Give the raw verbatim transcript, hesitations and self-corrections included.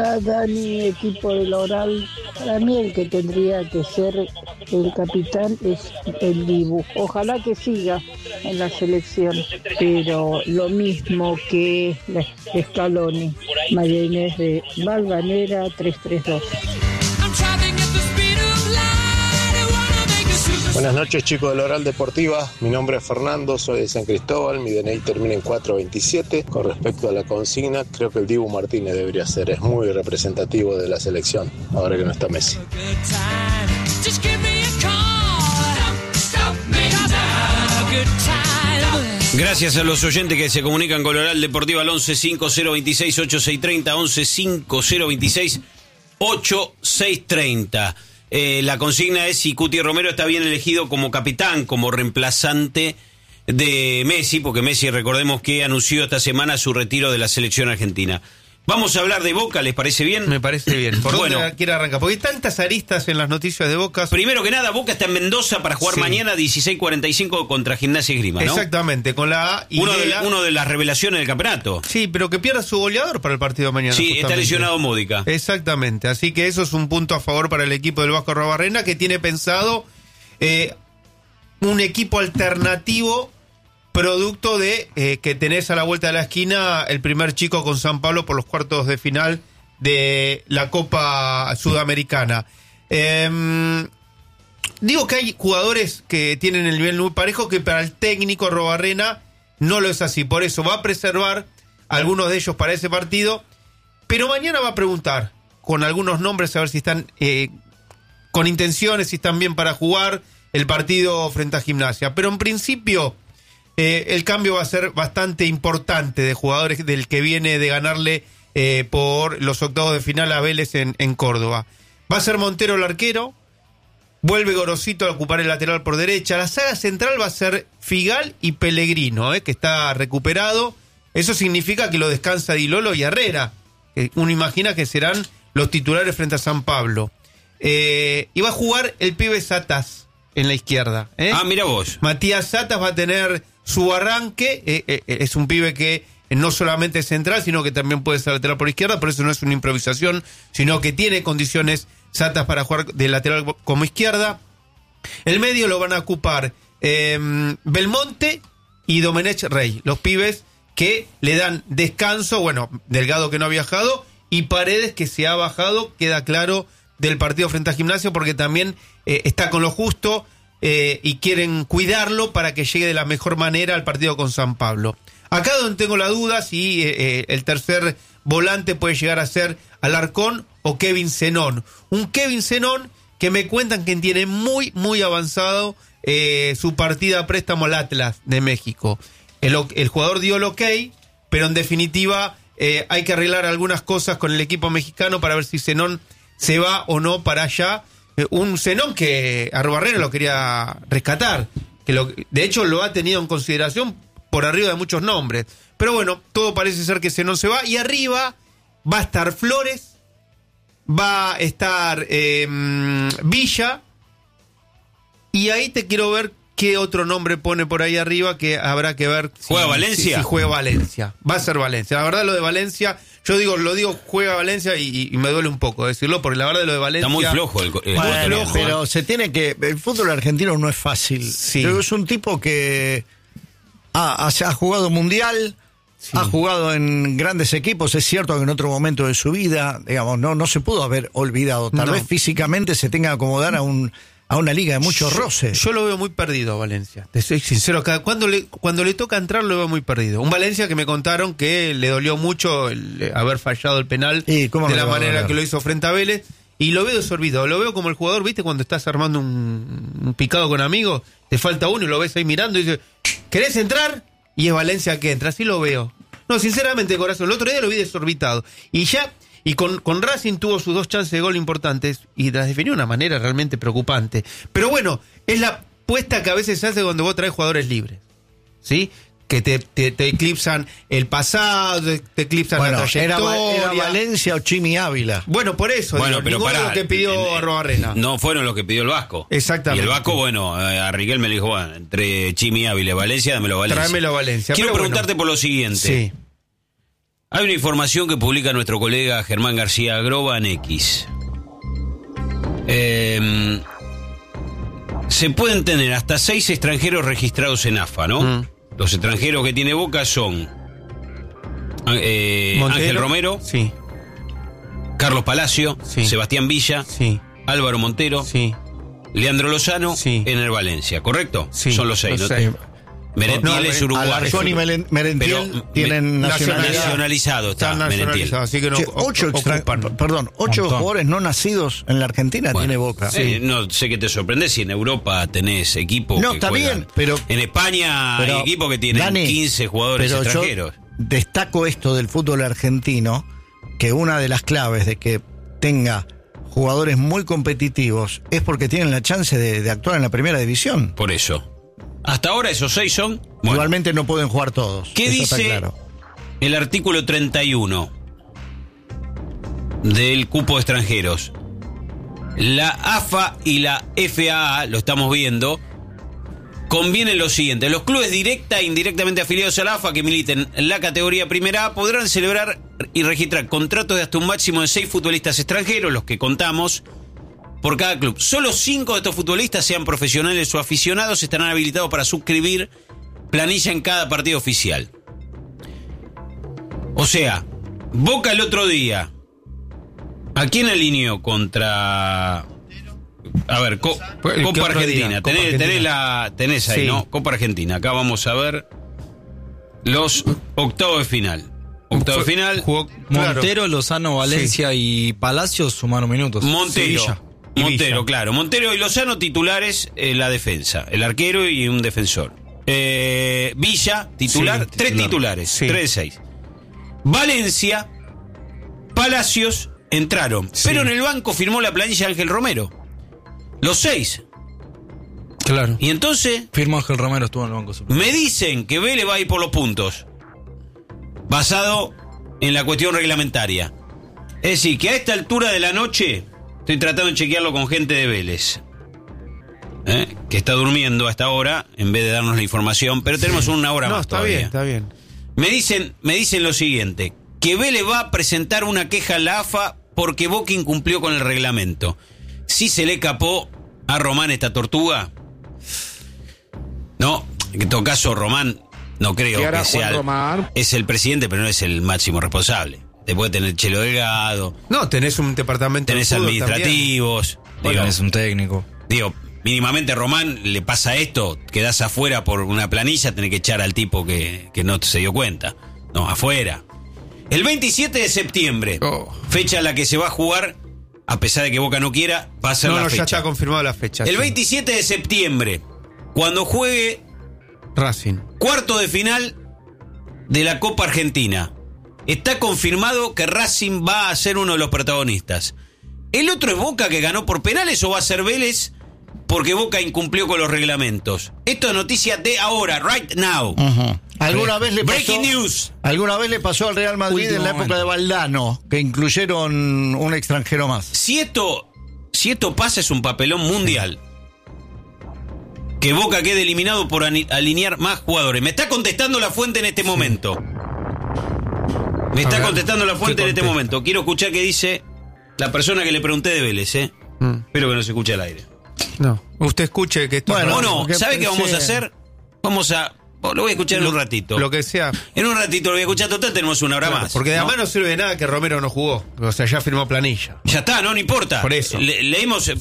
Dani, equipo del Oral, para mí el que tendría que ser el capitán es el Dibu. Ojalá que siga en la selección, pero lo mismo que la Scaloni. María Inés de Valvanera trescientos treinta y dos. Buenas noches, chicos del Oral Deportiva. Mi nombre es Fernando, soy de San Cristóbal, mi D N I termina en cuatro veintisiete. Con respecto a la consigna, creo que el Dibu Martínez debería ser, es muy representativo de la selección, ahora que no está Messi. Gracias a los oyentes que se comunican con el Oral Deportiva al once cinco cero veintiséis ochenta y seis treinta, once cinco cero veintiséis ochenta y seis treinta. Eh, la consigna es si Cuti Romero está bien elegido como capitán, como reemplazante de Messi, porque Messi, recordemos que anunció esta semana su retiro de la selección argentina. Vamos a hablar de Boca, ¿les parece bien? Me parece bien. ¿Por bueno, dónde quiere arrancar? Porque hay tantas aristas en las noticias de Boca. Primero que nada, Boca está en Mendoza para jugar sí. mañana dieciséis cuarenta y cinco contra Gimnasia y Esgrima, ¿no? Exactamente, con la A y uno de, la... uno de las revelaciones del campeonato. Sí, pero que pierda su goleador para el partido de mañana. Sí, justamente. Está lesionado Módica. Exactamente, así que eso es un punto a favor para el equipo del Vasco Arrobarrena, que tiene pensado eh, un equipo alternativo producto de eh, que tenés a la vuelta de la esquina el primer chico con San Pablo por los cuartos de final de la Copa Sudamericana. Eh, digo que hay jugadores que tienen el nivel muy parejo, que para el técnico Arrobarrena no lo es así. Por eso va a preservar algunos de ellos para ese partido, pero mañana va a preguntar con algunos nombres a ver si están eh, con intenciones, si están bien para jugar el partido frente a Gimnasia. Pero en principio... Eh, el cambio va a ser bastante importante de jugadores del que viene de ganarle eh, por los octavos de final a Vélez en, en Córdoba. Va a ser Montero el arquero, vuelve Gorosito a ocupar el lateral por derecha. La saga central va a ser Figal y Pellegrino, eh, que está recuperado. Eso significa que lo descansa Di Lolo y Herrera, que uno imagina que serán los titulares frente a San Pablo. Eh, y va a jugar el pibe Satas en la izquierda. ¿eh? Ah, mira vos. Matías Satas va a tener su arranque, eh, eh, es un pibe que no solamente es central, sino que también puede ser lateral por izquierda, por eso no es una improvisación, sino que tiene condiciones Satas para jugar de lateral como izquierda. El medio lo van a ocupar eh, Belmonte y Domenech Rey, los pibes que le dan descanso, bueno, Delgado que no ha viajado, y Paredes que se ha bajado, queda claro, del partido frente a Gimnasia, porque también eh, está con lo justo, Eh, y quieren cuidarlo para que llegue de la mejor manera al partido con San Pablo. Acá donde tengo la duda si eh, eh, el tercer volante puede llegar a ser Alarcón o Kevin Zenón. Un Kevin Zenón que me cuentan que tiene muy, muy avanzado eh, su partida a préstamo al Atlas de México. El, el jugador dio el ok, pero en definitiva eh, hay que arreglar algunas cosas con el equipo mexicano para ver si Zenón se va o no para allá. Un Zenón que Arrobarrena lo quería rescatar, que lo, de hecho lo ha tenido en consideración por arriba de muchos nombres. Pero bueno, todo parece ser que Zenón se va. Y arriba va a estar Flores, va a estar eh, Villa. Y ahí te quiero ver qué otro nombre pone por ahí arriba, que habrá que ver. Si, ¿Juega Valencia? Si, si juega Valencia. Va a ser Valencia. La verdad, lo de Valencia... Yo digo, lo digo, juega Valencia y, y me duele un poco decirlo, porque la verdad de lo de Valencia... Está muy flojo el, el bueno, el flojo, pero se tiene que... El fútbol argentino no es fácil. Sí. Pero es un tipo que ha, ha, ha jugado mundial, sí. ha jugado en grandes equipos. Es cierto que en otro momento de su vida, digamos, no, no se pudo haber olvidado. Tal no. vez físicamente se tenga que acomodar a un... a una liga de muchos roces. Yo lo veo muy perdido a Valencia, te soy sincero. Cuando le, cuando le toca entrar lo veo muy perdido. Un Valencia que me contaron que le dolió mucho el haber fallado el penal de la manera que lo hizo frente a Vélez. Y lo veo desorbitado, lo veo como el jugador, ¿viste? Cuando estás armando un, un picado con amigos, te falta uno y lo ves ahí mirando y dices, ¿querés entrar? Y es Valencia que entra, así lo veo. No, sinceramente, corazón, el otro día lo vi desorbitado. Y ya... Y con, con Racing tuvo sus dos chances de gol importantes y las definió de una manera realmente preocupante. Pero bueno, es la puesta que a veces se hace cuando vos traes jugadores libres, ¿sí? Que te, te, te eclipsan el pasado, te eclipsan bueno, la trayectoria. Era, era Valencia o Chimi Ávila. Bueno, por eso, bueno, digo, pero ninguno pará, de lo que pidió Arrobarrena. No fueron los que pidió el Vasco. Exactamente. Y el Vasco, bueno, a Riquel me le dijo, bueno, entre Chimi Ávila y Valencia, dámelo a Valencia. Tráemelo a Valencia. Quiero pero preguntarte bueno, por lo siguiente. Sí. Hay una información que publica nuestro colega Germán García Groba en X. Eh, se pueden tener hasta seis extranjeros registrados en A F A, ¿no? Mm. Los extranjeros que tiene Boca son eh, Ángel Romero, sí. Carlos Palacio, sí. Sebastián Villa, sí. Álvaro Montero, sí. Leandro Lozano, sí. Ener Valencia, ¿correcto? Sí, son los seis. Los ¿no? seis. Merentiel es uruguayo. Alarcón y Merentiel pero, tienen me, nacionalidad. Nacionalizado está Merentiel. Así que no, che, ocho extra, perdón, ocho Montón. Jugadores no nacidos en la Argentina bueno, tiene Boca. Sí. Eh, no sé qué te sorprende si en Europa tenés equipos no, que está juegan. Bien, pero en España pero, hay equipos que tienen Dani, quince jugadores pero extranjeros. Yo destaco esto del fútbol argentino, que una de las claves de que tenga jugadores muy competitivos es porque tienen la chance de, de actuar en la primera división. Por eso. Hasta ahora esos seis son... Bueno, igualmente no pueden jugar todos. ¿Qué eso dice está claro. el artículo treinta y uno del cupo de extranjeros? La A F A y la F A A, lo estamos viendo, conviene lo siguiente. Los clubes directa e indirectamente afiliados a la A F A que militen en la categoría Primera A podrán celebrar y registrar contratos de hasta un máximo de seis futbolistas extranjeros, los que contamos, por cada club. Solo cinco de estos futbolistas, sean profesionales o aficionados, estarán habilitados para suscribir planilla en cada partido oficial. O sea, Boca el otro día, ¿a quién alineó contra... A ver, co Copa Argentina. Tenés, Argentina. Tenés, la, tenés ahí, sí. ¿no? Copa Argentina. Acá vamos a ver los octavos de final. Octavo de final. Jugó Montero, claro. Lozano, Valencia sí. y Palacios sumaron minutos. Montero. Sí, Montero, Villa. Claro. Montero y Lozano titulares en la defensa. El arquero y un defensor. Eh, Villa, titular. Sí, tres titular. titulares. Sí. Tres de seis. Valencia, Palacios entraron. Sí. Pero en el banco firmó la planilla Ángel Romero. Los seis. Claro. Y entonces... Firmó Ángel Romero, estuvo en el banco. Me dicen que Vélez va a ir por los puntos. Basado en la cuestión reglamentaria. Es decir, que a esta altura de la noche... Estoy tratando de chequearlo con gente de Vélez. ¿Eh? Que está durmiendo hasta ahora, en vez de darnos la información. Pero tenemos sí. una hora no, más está todavía. bien, está bien. Me dicen, me dicen lo siguiente. Que Vélez va a presentar una queja a la A F A porque Boca incumplió con el reglamento. Si se le capó a Román esta tortuga. No, en todo caso Román no creo que sea el, es el presidente, pero no es el máximo responsable. Te puede tener Chelo Delgado. No, tenés un departamento tenés de administrativos. Bueno, digo, tenés un técnico. Digo, mínimamente a Román le pasa esto, quedás afuera por una planilla, tenés que echar al tipo que, que no se dio cuenta. No, afuera. El veintisiete de septiembre, oh. fecha en la que se va a jugar. A pesar de que Boca no quiera, va a ser no, la no, fecha. No, ya está confirmada la fecha. El sí. veintisiete de septiembre, cuando juegue Racing. Cuarto de final de la Copa Argentina. Está confirmado que Racing va a ser uno de los protagonistas. ¿El otro es Boca, que ganó por penales, o va a ser Vélez porque Boca incumplió con los reglamentos? Esto es noticia de ahora, right now. Uh-huh. ¿Alguna vez le pasó, Breaking news. ¿Alguna vez le pasó al Real Madrid Último en la época momento. de Valdano, que incluyeron un extranjero más? Si esto, si esto pasa, es un papelón mundial. Que Boca quede eliminado por alinear más jugadores. Me está contestando la fuente en este momento. Me está contestando la fuente en este momento. Quiero escuchar qué dice la persona que le pregunté de Vélez, ¿eh? Mm. Espero que no se escuche al aire. No, usted escuche que esto... Bueno, no, ¿sabe qué vamos a hacer? Vamos a... Oh, lo voy a escuchar en un ratito. Lo que sea. En un ratito lo voy a escuchar. Total, tenemos una hora claro, más. Porque además ¿no? no sirve de nada que Romero no jugó. O sea, ya firmó planilla. Ya está, no, no importa. Por eso. Le, leímos,